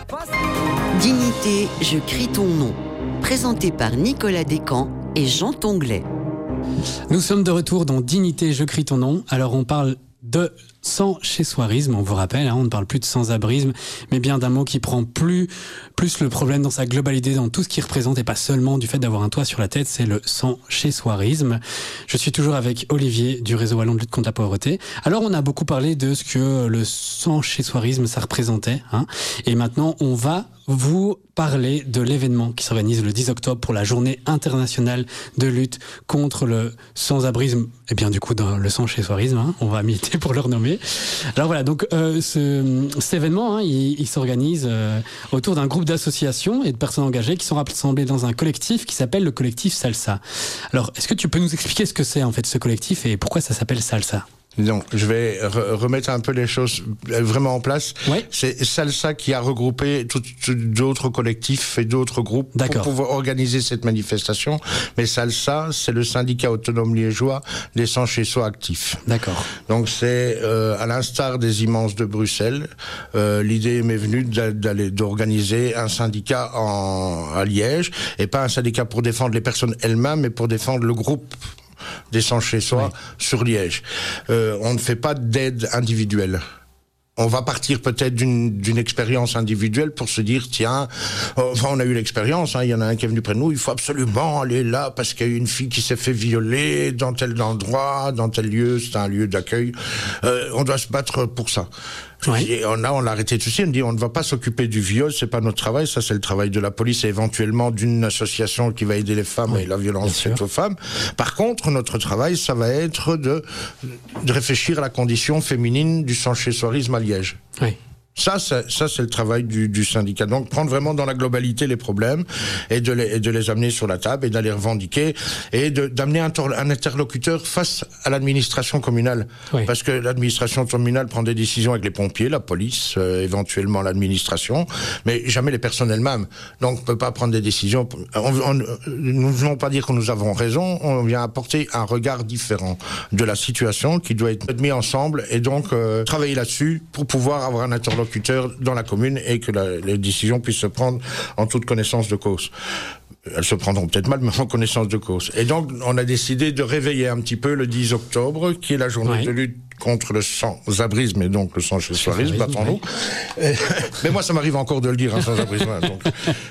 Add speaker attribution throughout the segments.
Speaker 1: Dignité, je crie ton nom. Présenté par Nicolas Descamps et Jean Tonglet.
Speaker 2: Nous sommes de retour dans Dignité, je crie ton nom. Alors on parle de sans-chez-soirisme, on vous rappelle, on ne parle plus de sans-abrisme, mais bien d'un mot qui prend plus le problème dans sa globalité, dans tout ce qu'il représente, et pas seulement du fait d'avoir un toit sur la tête, c'est le sans-chez-soirisme. Je suis toujours avec Olivier du réseau wallon de lutte contre la pauvreté. Alors on a beaucoup parlé de ce que le sans-chez-soirisme ça représentait, et maintenant on va vous parler de l'événement qui s'organise le 10 octobre pour la journée internationale de lutte contre le sans-abrisme, et bien du coup dans le sans-chez-soirisme, on va militer pour le renommer. Alors voilà, donc cet événement, il s'organise autour d'un groupe d'associations et de personnes engagées qui sont rassemblées dans un collectif qui s'appelle le collectif Salsa. Alors, est-ce que tu peux nous expliquer ce que c'est en fait ce collectif et pourquoi ça s'appelle Salsa ?
Speaker 3: Donc, je vais remettre un peu les choses vraiment en place.
Speaker 2: Ouais.
Speaker 3: C'est Salsa qui a regroupé d'autres collectifs et d'autres groupes pour pouvoir organiser cette manifestation. Mais Salsa, c'est le syndicat autonome liégeois des sans-chez-soi actifs.
Speaker 2: D'accord.
Speaker 3: Donc, c'est à l'instar des immenses de Bruxelles. L'idée m'est venue d'organiser un syndicat à Liège, et pas un syndicat pour défendre les personnes elles-mêmes, mais pour défendre le groupe des sans-chez-soi sur Liège. On ne fait pas d'aide individuelle. On va partir peut-être d'une expérience individuelle pour se dire, tiens, on a eu l'expérience, il y en a un qui est venu près de nous, il faut absolument aller là parce qu'il y a eu une fille qui s'est fait violer dans tel endroit, dans tel lieu, c'est un lieu d'accueil. On doit se battre pour ça. Oui. Et on l'a arrêté tout de suite, on dit on ne va pas s'occuper du viol, c'est pas notre travail, ça c'est le travail de la police et éventuellement d'une association qui va aider les femmes et la violence faite aux femmes. Par contre, notre travail, ça va être de réfléchir à la condition féminine du sans-chez-soirisme à Liège.
Speaker 2: Oui.
Speaker 3: Ça, c'est le travail du syndicat. Donc, prendre vraiment dans la globalité les problèmes et de les amener sur la table et d'aller revendiquer et d'amener un interlocuteur face à l'administration communale. Oui. Parce que l'administration communale prend des décisions avec les pompiers, la police, éventuellement l'administration, mais jamais les personnes elles-mêmes. Donc, on ne peut pas prendre des décisions. Nous ne voulons pas dire que nous avons raison, on vient apporter un regard différent de la situation qui doit être mis ensemble et donc travailler là-dessus pour pouvoir avoir un interlocuteur dans la commune et que les décisions puissent se prendre en toute connaissance de cause. Elles se prendront peut-être mal, mais en connaissance de cause. Et donc, on a décidé de réveiller un petit peu le 10 octobre, qui est la journée de lutte contre le sans-abrisme et donc le sans-chez-soirisme, battons-nous. Mais moi, ça m'arrive encore de le dire, sans-abrisme. Donc,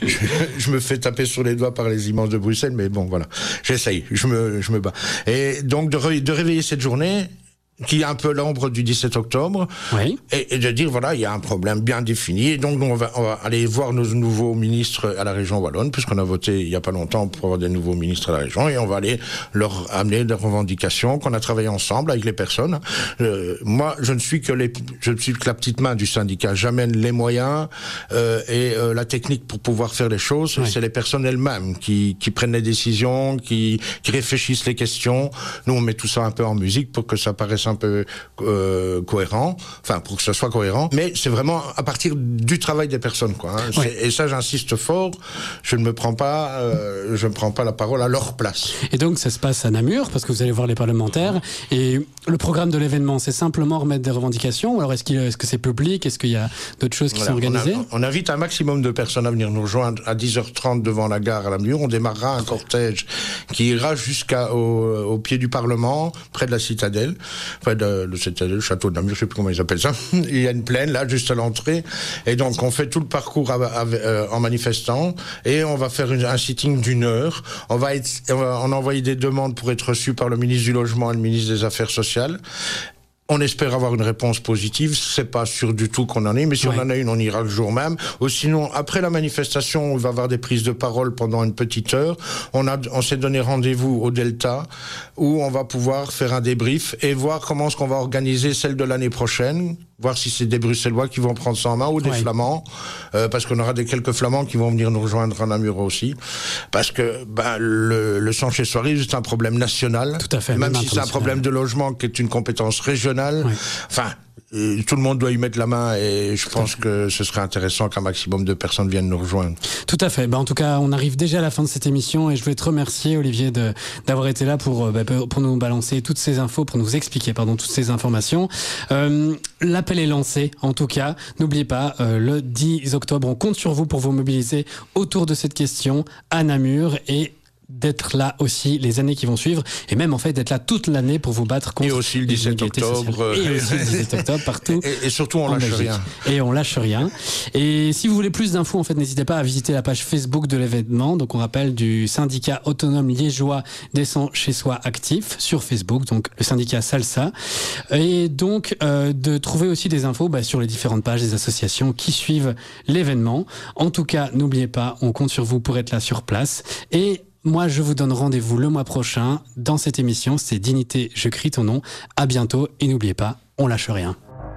Speaker 3: je me fais taper sur les doigts par les immenses de Bruxelles, mais bon, voilà. J'essaye, je me bats. Et donc, de réveiller cette journée, qui est un peu l'ombre du 17 octobre, et de dire, voilà, il y a un problème bien défini, et donc on va aller voir nos nouveaux ministres à la région wallonne, puisqu'on a voté il y a pas longtemps pour avoir des nouveaux ministres à la région, et on va aller leur amener des revendications qu'on a travaillé ensemble avec les personnes. Moi, je ne suis que la petite main du syndicat. J'amène les moyens et la technique pour pouvoir faire les choses. C'est les personnes elles-mêmes qui prennent les décisions, qui réfléchissent les questions. Nous, on met tout ça un peu en musique pour que ça paraisse un peu cohérent, enfin pour que ce soit cohérent, mais c'est vraiment à partir du travail des personnes, et ça j'insiste fort, je ne prends pas la parole à leur place.
Speaker 2: Et donc ça se passe à Namur, parce que vous allez voir les parlementaires, et le programme de l'événement, c'est simplement remettre des revendications, ou alors est-ce que c'est public, est-ce qu'il y a d'autres choses qui sont organisées?
Speaker 3: On invite un maximum de personnes à venir nous rejoindre à 10h30 devant la gare à Namur. On démarrera un cortège qui ira jusqu'au pied du Parlement, près de la citadelle, près de le château de Namur, je sais plus comment ils appellent ça. Il y a une plaine là, juste à l'entrée, et donc on fait tout le parcours en manifestant, et on va faire un sitting d'une heure. On a envoyé des demandes pour être reçus par le ministre du Logement et le ministre des Affaires sociales. On espère avoir une réponse positive, c'est pas sûr du tout qu'on en ait, mais si on en a une, on ira le jour même. Ou sinon, après la manifestation, on va avoir des prises de parole pendant une petite heure. On s'est donné rendez-vous au Delta, où on va pouvoir faire un débrief et voir comment est-ce qu'on va organiser celle de l'année prochaine, voir si c'est des Bruxellois qui vont prendre ça en main ou des Flamands, parce qu'on aura quelques Flamands qui vont venir nous rejoindre à Namur aussi, parce que le sans-chez-soirisme, c'est un problème national.
Speaker 2: Tout à fait.
Speaker 3: Même si c'est un problème de logement qui est une compétence régionale. Enfin, tout le monde doit y mettre la main et je pense que ce serait intéressant qu'un maximum de personnes viennent nous rejoindre.
Speaker 2: Tout à fait. En tout cas, on arrive déjà à la fin de cette émission et je voulais te remercier, Olivier, d'avoir été là pour nous balancer toutes ces infos, pour nous expliquer, toutes ces informations. L'appel est lancé, en tout cas. N'oubliez pas, le 10 octobre, on compte sur vous pour vous mobiliser autour de cette question à Namur et d'être là aussi les années qui vont suivre et même en fait d'être là toute l'année pour vous battre contre
Speaker 3: et aussi le 17 octobre
Speaker 2: et aussi le 17 octobre partout
Speaker 3: et surtout on lâche rien
Speaker 2: et on lâche rien. Et si vous voulez plus d'infos, en fait, n'hésitez pas à visiter la page Facebook de l'événement. Donc on rappelle du syndicat autonome liégeois des sans chez soi actifs sur Facebook, donc le syndicat Salsa, et donc de trouver aussi des infos sur les différentes pages des associations qui suivent l'événement. En tout cas, n'oubliez pas, on compte sur vous pour être là sur place. Et moi, je vous donne rendez-vous le mois prochain dans cette émission. C'est Dignité, je crie ton nom. À bientôt et n'oubliez pas, on lâche rien.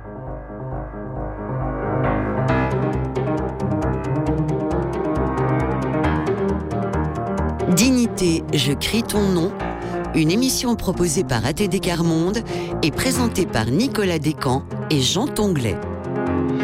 Speaker 1: Dignité, je crie ton nom. Une émission proposée par ATD Quart Monde et présentée par Nicolas Descamps et Jean Tonglet.